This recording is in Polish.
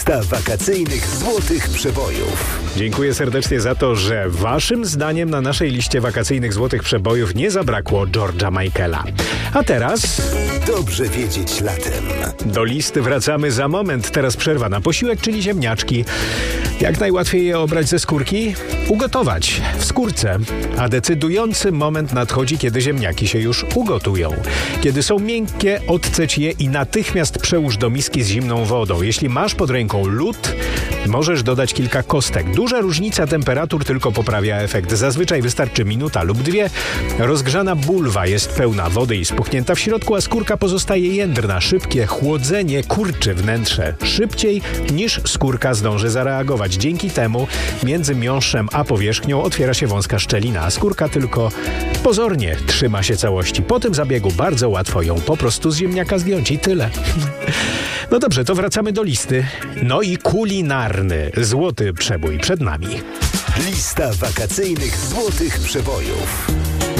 Lista wakacyjnych złotych przebojów. Dziękuję serdecznie za to, że waszym zdaniem na naszej liście wakacyjnych złotych przebojów nie zabrakło George'a Michaela. A teraz... Dobrze wiedzieć latem. Do listy wracamy za moment. Teraz przerwa na posiłek, czyli ziemniaczki. Jak najłatwiej je obrać ze skórki? Ugotować w skórce. A decydujący moment nadchodzi, kiedy ziemniaki się już ugotują. Kiedy są miękkie, odcedź je i natychmiast przełóż do miski z zimną wodą. Jeśli masz pod ręką lód, możesz dodać kilka kostek. Duża różnica temperatur tylko poprawia efekt. Zazwyczaj wystarczy minuta lub dwie. Rozgrzana bulwa jest pełna wody i spuchnięta w środku, a skórka pozostaje jędrna. Szybkie chłodzenie kurczy wnętrze szybciej niż skórka zdąży zareagować. Dzięki temu między miąższem a powierzchnią otwiera się wąska szczelina, a skórka tylko pozornie trzyma się całości. Po tym zabiegu bardzo łatwo ją po prostu z ziemniaka zdjąć i tyle. No dobrze, to wracamy do listy. No i kulinarny złoty przebój przed nami. Lista wakacyjnych złotych przebojów.